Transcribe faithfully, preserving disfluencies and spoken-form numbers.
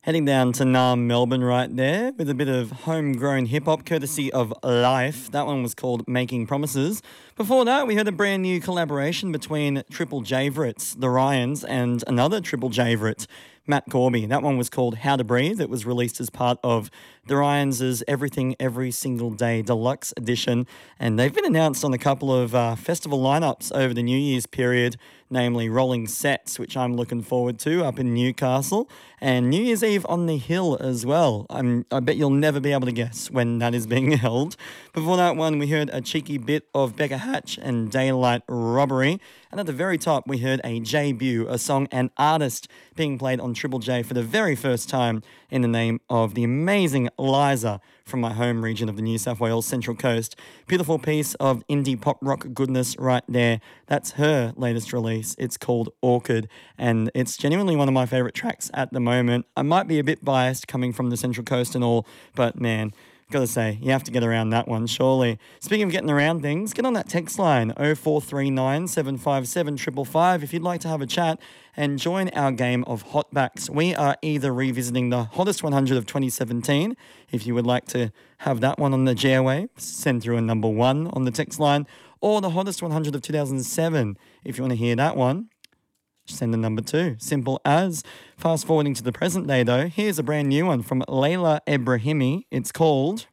Heading down to Naarm, Melbourne right there with a bit of homegrown hip-hop courtesy of Life. That one was called Making Promises. Before that, we heard a brand new collaboration between Triple Javerites, the Ryans, and another Triple Javerite, Matt Corby. That one was called How to Breathe. It was released as part of the Ryans' Everything Every Single Day Deluxe Edition, and they've been announced on a couple of uh, festival lineups over the New Year's period, namely Rolling Sets, which I'm looking forward to up in Newcastle, and New Year's Eve on the Hill as well. I'm, I bet you'll never be able to guess when that is being held. Before that one, we heard a cheeky bit of Becca Hatch and Daylight Robbery, and at the very top, we heard a debut, a song and artist being played on Triple J for the very first time in the name of the amazing Liza from my home region of the New South Wales Central Coast. Beautiful piece of indie pop rock goodness right there. That's her latest release. It's called Orchid, and it's genuinely one of my favourite tracks at the moment. I might be a bit biased coming from the Central Coast and all, but man, gotta say, you have to get around that one, surely. Speaking of getting around things, get on that text line, oh four three nine, seven five seven, five five five, if you'd like to have a chat and join our game of Hotbacks. We are either revisiting the hottest one hundred of twenty seventeen, if you would like to have that one on the airwave, send through a number one on the text line, or the hottest one hundred of two thousand seven, if you want to hear that one. Send the number two. Simple as. Fast forwarding to the present day, though, here's a brand new one from Layla Ebrahimi. It's called